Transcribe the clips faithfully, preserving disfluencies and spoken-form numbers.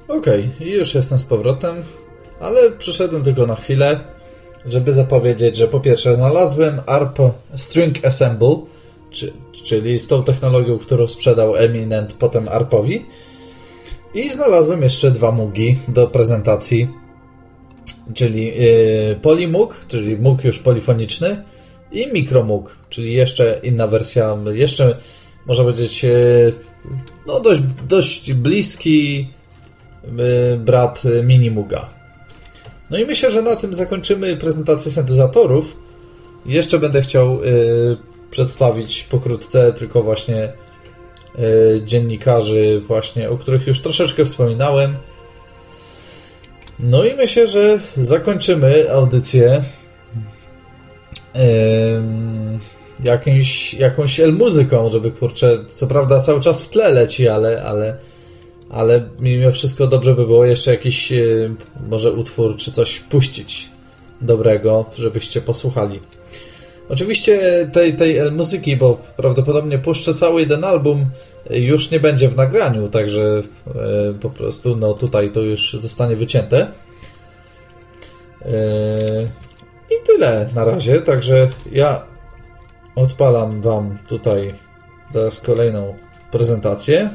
Okej, okay, już jestem z powrotem, ale przyszedłem tylko na chwilę, żeby zapowiedzieć, że po pierwsze znalazłem A R P String Assemble, czy, czyli z tą technologią, którą sprzedał Eminent potem A R P-owi, i znalazłem jeszcze dwa mugi do prezentacji, czyli yy, Polymug, czyli mug już polifoniczny, i Micromug, czyli jeszcze inna wersja, jeszcze można powiedzieć yy, no dość, dość bliski yy, brat Minimuga. No i myślę, że na tym zakończymy prezentację syntezatorów. Jeszcze będę chciał yy, przedstawić pokrótce tylko właśnie yy, dziennikarzy właśnie, o których już troszeczkę wspominałem. No i myślę, że zakończymy audycję yy, jakimś, jakąś el-muzyką, żeby, kurczę, co prawda cały czas w tle leci, ale, ale, ale mimo wszystko dobrze by było jeszcze jakiś yy, może utwór czy coś puścić dobrego, żebyście posłuchali. Oczywiście tej, tej el-muzyki, bo prawdopodobnie puszczę cały jeden album, już nie będzie w nagraniu, także yy, po prostu no tutaj to już zostanie wycięte. Yy, I tyle na razie, także ja odpalam wam tutaj teraz kolejną prezentację.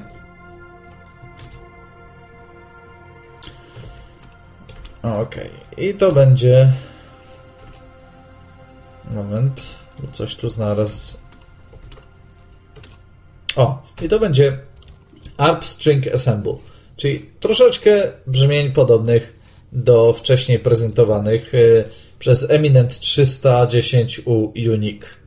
Okej, i to będzie... Moment, coś tu znalazł. O, i to będzie A R P String Assemble, czyli troszeczkę brzmień podobnych do wcześniej prezentowanych przez Eminent trzysta dziesięć U Unique.